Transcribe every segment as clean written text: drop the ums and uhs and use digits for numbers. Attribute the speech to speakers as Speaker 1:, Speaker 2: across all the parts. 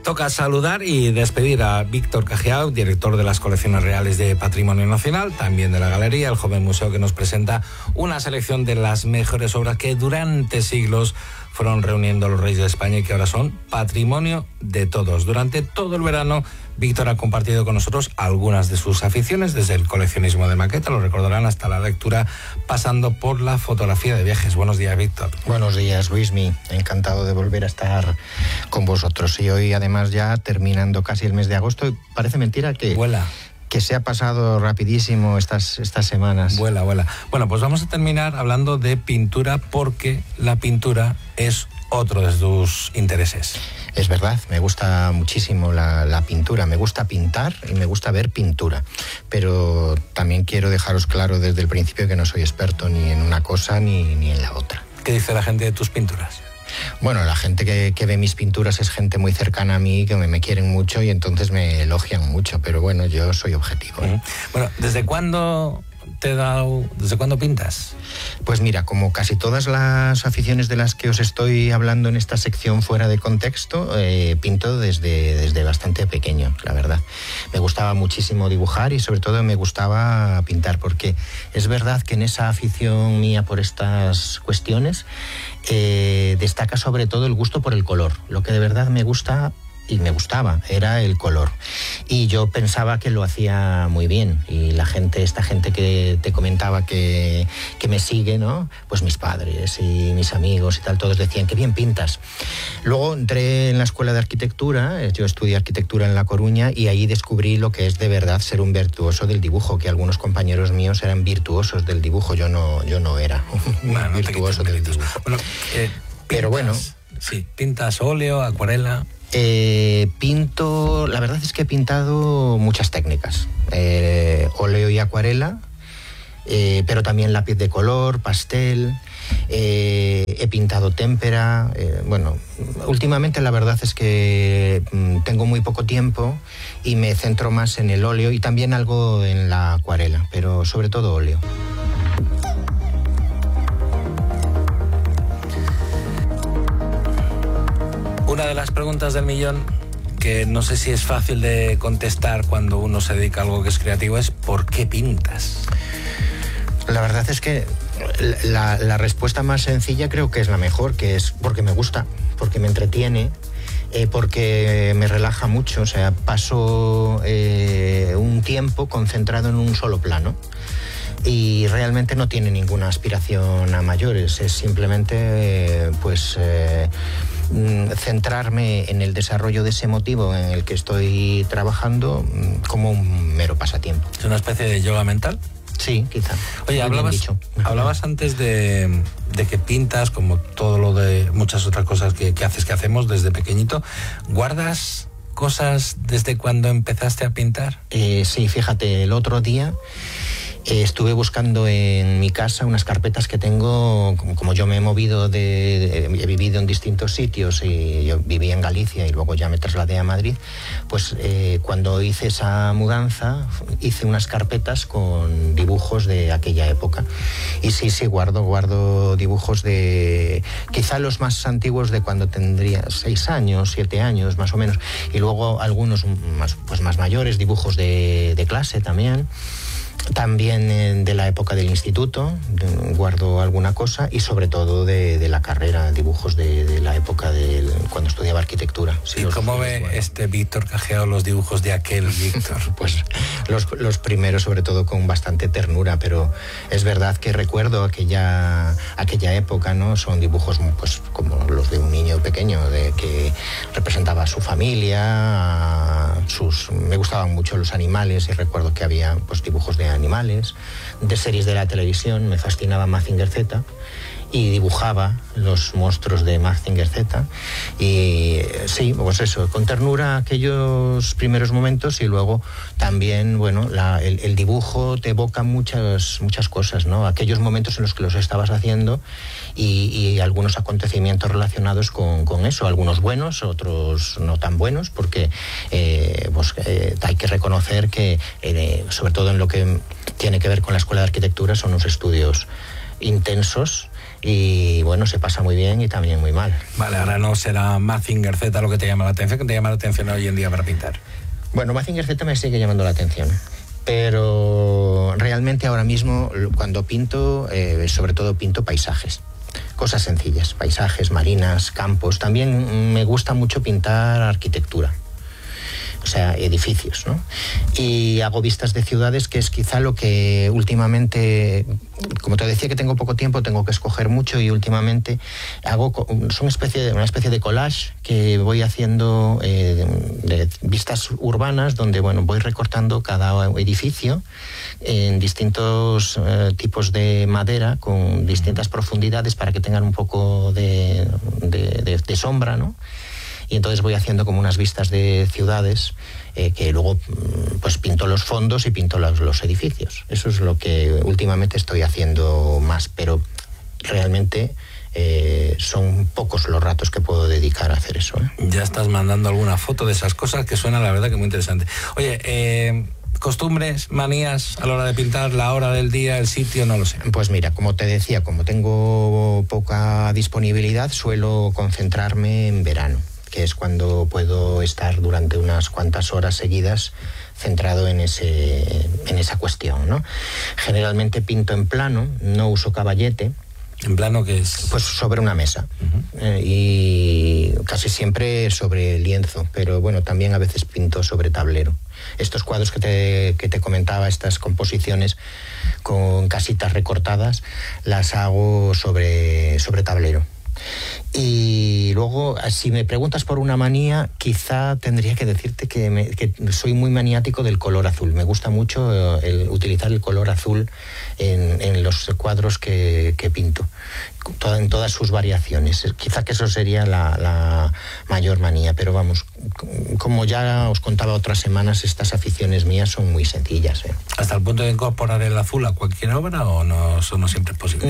Speaker 1: Toca saludar y despedir a Víctor Cajiao, director de las Colecciones Reales de Patrimonio Nacional, también de la Galería, el joven museo que nos presenta una selección de las mejores obras que durante siglos fueron reuniendo a los reyes de España y que ahora son patrimonio de todos. Durante todo el verano, Víctor ha compartido con nosotros algunas de sus aficiones, desde el coleccionismo de maqueta, lo recordarán, hasta la lectura, pasando por la fotografía de viajes. Buenos días, Víctor.
Speaker 2: Buenos días, Luismi. Encantado de volver a estar con vosotros. Y hoy, además, ya terminando casi el mes de agosto, y parece mentira que...
Speaker 1: Vuela.
Speaker 2: Que se ha pasado rapidísimo estas semanas.
Speaker 1: Vuela. Bueno, pues vamos a terminar hablando de pintura, porque la pintura es otro de tus intereses.
Speaker 2: Es verdad, me gusta muchísimo la pintura, me gusta pintar y me gusta ver pintura, pero también quiero dejaros claro desde el principio que no soy experto ni en una cosa ni en la otra.
Speaker 1: ¿Qué dice la gente de tus pinturas?
Speaker 2: Bueno, la gente que ve mis pinturas es gente muy cercana a mí, que me quieren mucho y entonces me elogian mucho, pero bueno, yo soy objetivo.
Speaker 1: Bueno, ¿desde cuándo pintas?
Speaker 2: Pues mira, como casi todas las aficiones de las que os estoy hablando en esta sección fuera de contexto, pinto desde bastante pequeño, la verdad. Me gustaba muchísimo dibujar y sobre todo me gustaba pintar, porque es verdad que en esa afición mía por estas cuestiones destaca sobre todo el gusto por el color. Lo que de verdad me gusta y me gustaba era el color, y yo pensaba que lo hacía muy bien, y esta gente que te comentaba que me sigue, ¿no? Pues mis padres y mis amigos y tal, todos decían que bien pintas. Luego entré en la escuela de arquitectura, yo estudié arquitectura en La Coruña, y ahí descubrí lo que es de verdad ser un virtuoso del dibujo, que algunos compañeros míos eran virtuosos del dibujo, yo no era un virtuoso del dibujo.
Speaker 1: Bueno,
Speaker 2: pero bueno.
Speaker 1: Sí, pintas óleo, acuarela.
Speaker 2: Pinto, la verdad es que he pintado muchas técnicas, óleo y acuarela, pero también lápiz de color, pastel, he pintado témpera. Bueno, últimamente la verdad es que tengo muy poco tiempo y me centro más en el óleo y también algo en la acuarela, pero sobre todo óleo.
Speaker 1: Una de las preguntas del millón, que no sé si es fácil de contestar cuando uno se dedica a algo que es creativo, es ¿por qué pintas?
Speaker 2: La verdad es que la respuesta más sencilla creo que es la mejor, que es porque me gusta, porque me entretiene, porque me relaja mucho. O sea, paso un tiempo concentrado en un solo plano. Y realmente no tiene ninguna aspiración a mayores, es simplemente centrarme en el desarrollo de ese motivo en el que estoy trabajando como un mero pasatiempo.
Speaker 1: ¿Es una especie de yoga mental?
Speaker 2: Sí, quizá.
Speaker 1: Oye, hablabas antes de que pintas, como todo lo de muchas otras cosas que hacemos desde pequeñito. ¿Guardas cosas desde cuando empezaste a pintar?
Speaker 2: Sí, fíjate, el otro día estuve buscando en mi casa unas carpetas que tengo, como yo me he movido, he vivido en distintos sitios, y yo viví en Galicia y luego ya me trasladé a Madrid, pues cuando hice esa mudanza hice unas carpetas con dibujos de aquella época. Y sí, guardo dibujos de quizá los más antiguos de cuando tendría 6 años, 7 años más o menos, y luego algunos más mayores, dibujos de clase también. También de la época del instituto guardo alguna cosa, y sobre todo de la carrera, dibujos de la época cuando estudiaba arquitectura.
Speaker 1: Sí, ¿y cómo ve este Víctor Cajiao los dibujos de aquel Víctor?
Speaker 2: Pues los primeros sobre todo con bastante ternura, pero es verdad que recuerdo aquella época, ¿no? Son dibujos pues como los de un niño pequeño, de que representaba a su familia, me gustaban mucho los animales, y recuerdo que había pues dibujos de animales, de series de la televisión. Me fascinaba Mazinger Z y dibujaba los monstruos de Mazinger Z, y sí, pues eso, con ternura aquellos primeros momentos, y luego también, bueno, el dibujo te evoca muchas cosas, ¿no? Aquellos momentos en los que los estabas haciendo y algunos acontecimientos relacionados con eso, algunos buenos, otros no tan buenos, porque hay que reconocer que sobre todo en lo que tiene que ver con la Escuela de Arquitectura son unos estudios intensos, y bueno, se pasa muy bien y también muy mal.
Speaker 1: Vale, ahora no será Mazinger Z lo que te llama la atención, ¿qué te llama la atención hoy en día para pintar?
Speaker 2: Bueno, Mazinger Z me sigue llamando la atención, pero realmente ahora mismo cuando pinto, sobre todo pinto paisajes. Cosas sencillas, paisajes, marinas, campos. También me gusta mucho pintar arquitectura, o sea, edificios, ¿no? Y hago vistas de ciudades, que es quizá lo que últimamente, como te decía que tengo poco tiempo, tengo que escoger mucho, y últimamente son una especie de collage que voy haciendo de vistas urbanas, donde bueno, voy recortando cada edificio en distintos tipos de madera con distintas profundidades para que tengan un poco de sombra, ¿no? Y entonces voy haciendo como unas vistas de ciudades que luego pues pinto los fondos y pinto los edificios. Eso es lo que últimamente estoy haciendo más, pero realmente son pocos los ratos que puedo dedicar a hacer eso.
Speaker 1: Ya estás mandando alguna foto de esas cosas, que suena la verdad que muy interesante. Oye, costumbres, manías a la hora de pintar, la hora del día, el sitio, no lo sé.
Speaker 2: Pues mira, como te decía, como tengo poca disponibilidad, suelo concentrarme en verano, que es cuando puedo estar durante unas cuantas horas seguidas centrado en esa cuestión, ¿no? Generalmente pinto en plano, no uso caballete.
Speaker 1: ¿En plano qué es?
Speaker 2: Pues sobre una mesa. Y casi siempre sobre lienzo, pero bueno, también a veces pinto sobre tablero. Estos cuadros que te comentaba, estas composiciones con casitas recortadas, las hago sobre tablero. Y luego, si me preguntas por una manía, quizá tendría que decirte que soy muy maniático del color azul. Me gusta mucho utilizar el color azul en los cuadros que pinto, en todas sus variaciones. Quizá que eso sería la mayor manía, pero vamos, como ya os contaba otras semanas, estas aficiones mías son muy sencillas.
Speaker 1: ¿Hasta el punto de incorporar el azul a cualquier obra o no, eso no siempre es posible?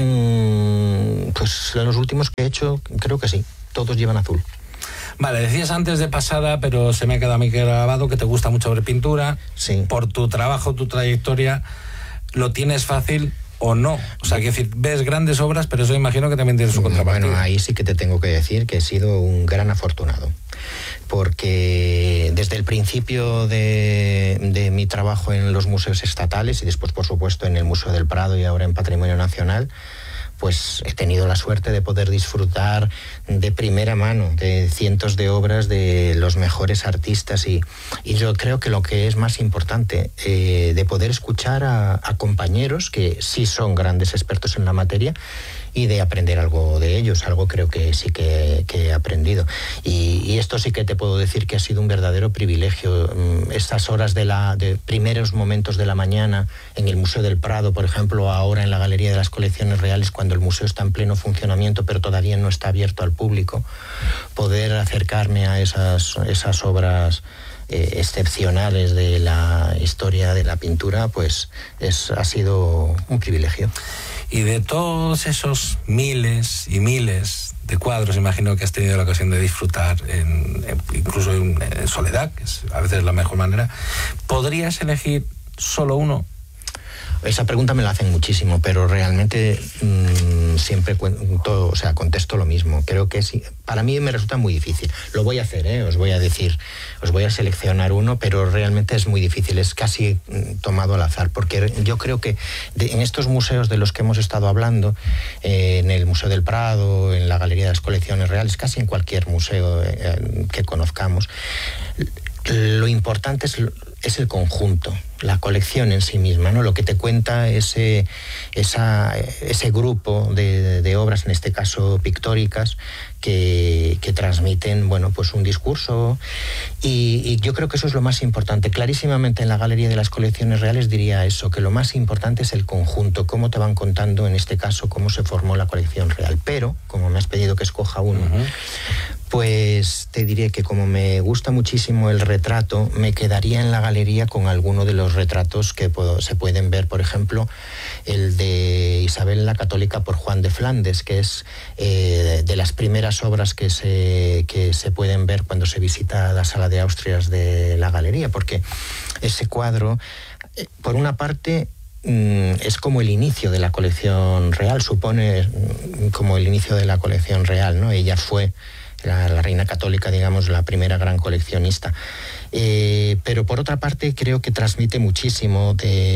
Speaker 2: Pues los últimos que he hecho, creo que sí, todos llevan azul.
Speaker 1: Vale, decías antes de pasada, pero se me ha quedado a mí grabado, que te gusta mucho ver pintura.
Speaker 2: Sí.
Speaker 1: Por tu trabajo, tu trayectoria, ¿lo tienes fácil o no? O sea, quiero decir, ves grandes obras, pero eso imagino que también tiene su contrapartida.
Speaker 2: Bueno, ahí sí que te tengo que decir que he sido un gran afortunado, porque desde el principio de mi trabajo en los museos estatales y después, por supuesto, en el Museo del Prado y ahora en Patrimonio Nacional, pues he tenido la suerte de poder disfrutar de primera mano de cientos de obras de los mejores artistas y yo creo que lo que es más importante, de poder escuchar a compañeros que sí son grandes expertos en la materia y de aprender algo de ellos, algo creo que sí que he aprendido. Y esto sí que te puedo decir que ha sido un verdadero privilegio. Estas horas de primeros momentos de la mañana en el Museo del Prado, por ejemplo, ahora en la Galería de las Colecciones Reales, cuando el museo está en pleno funcionamiento pero todavía no está abierto al público, poder acercarme a esas obras excepcionales de la historia de la pintura, pues ha sido un privilegio.
Speaker 1: Y de todos esos miles y miles de cuadros, imagino que has tenido la ocasión de disfrutar, incluso en soledad, que es a veces la mejor manera, ¿podrías elegir solo uno?
Speaker 2: Esa pregunta me la hacen muchísimo, pero realmente siempre contesto lo mismo. Creo que sí, para mí me resulta muy difícil. Lo voy a hacer, os voy a seleccionar uno, pero realmente es muy difícil, es casi tomado al azar, porque yo creo que en estos museos de los que hemos estado hablando, en el Museo del Prado, en la Galería de las Colecciones Reales, casi en cualquier museo que conozcamos, lo importante es el conjunto, la colección en sí misma, ¿no? Lo que te cuenta ese grupo de obras, en este caso pictóricas, que transmiten, bueno, pues un discurso, y yo creo que eso es lo más importante. Clarísimamente en la Galería de las Colecciones Reales diría eso, que lo más importante es el conjunto, cómo te van contando, en este caso, cómo se formó la colección real. Pero, como me has pedido que escoja uno, pues te diré que como me gusta muchísimo el retrato, me quedaría en la galería con alguno de los retratos que se pueden ver, por ejemplo, el de Isabel la Católica por Juan de Flandes, que es de las primeras obras que se pueden ver cuando se visita la Sala de Austrias de la galería, porque ese cuadro, por una parte, es como el inicio de la colección real, supone como el inicio de la colección real, ¿no? Ella fue la reina católica, digamos, la primera gran coleccionista. Pero por otra parte creo que transmite muchísimo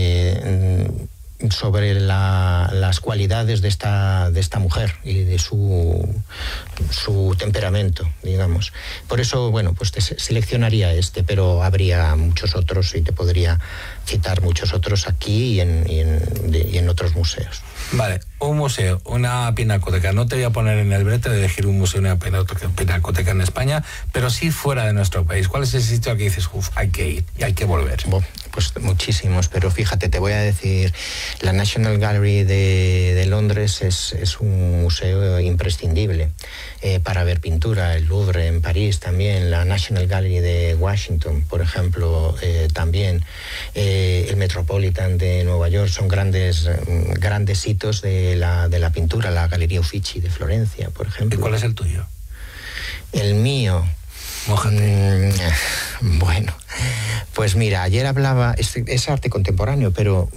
Speaker 2: sobre las cualidades de esta mujer y de su temperamento, digamos. Por eso, bueno, pues te seleccionaría pero habría muchos otros y te podría citar muchos otros aquí y en otros museos.
Speaker 1: Vale, un museo, una pinacoteca. No te voy a poner en el brete de elegir un museo, una pinacoteca en España, pero sí fuera de nuestro país. ¿Cuál es el sitio al que dices, hay que ir y hay que volver?
Speaker 2: Pues muchísimos, pero fíjate, te voy a decir, la National Gallery de Londres es un museo imprescindible para ver pintura. El Louvre en París también, la National Gallery de Washington, por ejemplo, también. El Metropolitan de Nueva York son grandes hitos de la pintura. La Galería Uffizi de Florencia, por ejemplo.
Speaker 1: ¿Y cuál es el tuyo?
Speaker 2: El mío.
Speaker 1: Mójate.
Speaker 2: Bueno, pues mira, ayer hablaba, es arte contemporáneo, pero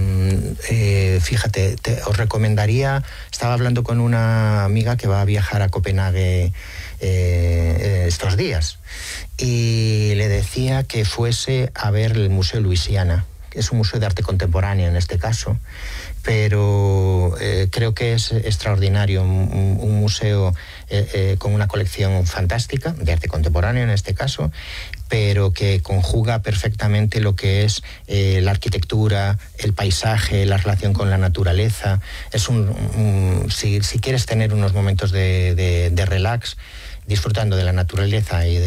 Speaker 2: fíjate, os recomendaría, estaba hablando con una amiga que va a viajar a Copenhague estos días, y le decía que fuese a ver el Museo Louisiana, que es un museo de arte contemporáneo en este caso, pero creo que es extraordinario, un museo con una colección fantástica, de arte contemporáneo en este caso, pero que conjuga perfectamente lo que es la arquitectura, el paisaje, la relación con la naturaleza. Es si quieres tener unos momentos de relax, disfrutando de la naturaleza y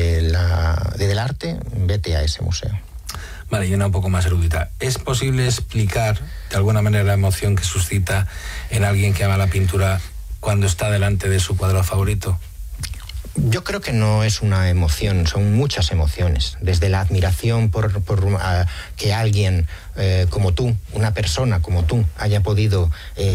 Speaker 2: del arte, vete a ese museo.
Speaker 1: Vale, y una un poco más erudita. ¿Es posible explicar de alguna manera la emoción que suscita en alguien que ama la pintura cuando está delante de su cuadro favorito?
Speaker 2: Yo creo que no es una emoción, son muchas emociones. Desde la admiración por que alguien como tú, una persona como tú, haya podido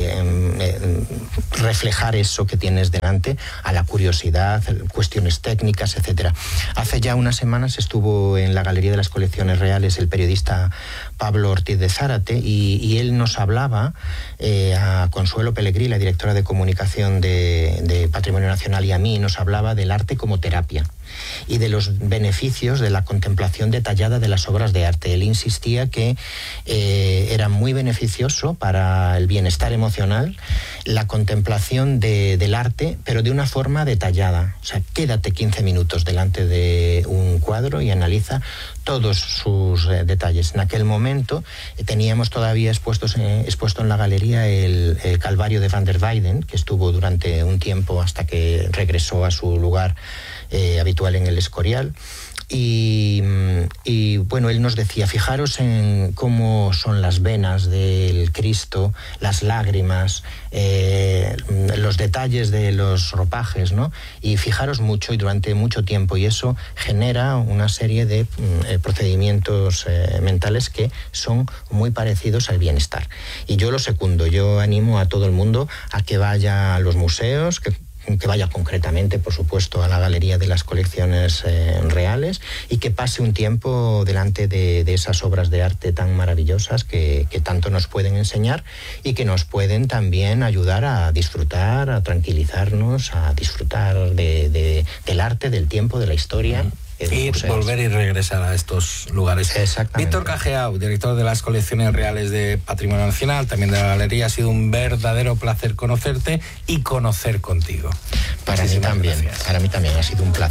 Speaker 2: reflejar eso que tienes delante, a la curiosidad, cuestiones técnicas, etcétera. Hace ya unas semanas estuvo en la Galería de las Colecciones Reales el periodista Pablo Ortiz de Zárate y él nos hablaba a Consuelo Pellegrí, la directora de comunicación de Patrimonio Nacional, y a mí nos hablaba del arte como terapia y de los beneficios de la contemplación detallada de las obras de arte. Él insistía que era muy beneficioso para el bienestar emocional la contemplación del arte, pero de una forma detallada. O sea, quédate 15 minutos delante de un cuadro y analiza todos sus detalles. En aquel momento teníamos todavía expuesto en la galería el Calvario de Van der Weyden, que estuvo durante un tiempo hasta que regresó a su lugar habitual en el Escorial. Y bueno, él nos decía, fijaros en cómo son las venas del Cristo, las lágrimas, los detalles de los ropajes, ¿no? Y fijaros mucho y durante mucho tiempo, y eso genera una serie de procedimientos mentales que son muy parecidos al bienestar. Y yo lo secundo, yo animo a todo el mundo a que vaya a los museos, que vaya concretamente, por supuesto, a la Galería de las Colecciones Reales y que pase un tiempo delante de esas obras de arte tan maravillosas que tanto nos pueden enseñar y que nos pueden también ayudar a disfrutar, a tranquilizarnos, a disfrutar del arte, del tiempo, de la historia.
Speaker 1: Ir, volver y regresar a estos lugares.
Speaker 2: Exactamente.
Speaker 1: Víctor Cageau, director de las Colecciones Reales de Patrimonio Nacional, también de la Galería, ha sido un verdadero placer conocerte y conocer contigo.
Speaker 2: Para mí también ha sido un placer.